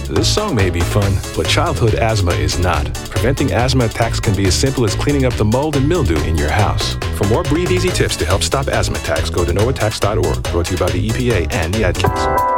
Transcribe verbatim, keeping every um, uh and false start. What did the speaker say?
This song may be fun, but childhood asthma is not. Preventing asthma attacks can be as simple as cleaning up the mold and mildew in your house. For more Breathe Easy tips to help stop asthma attacks, go to no attacks dot org. Brought to you by the E P A and the Ad Council.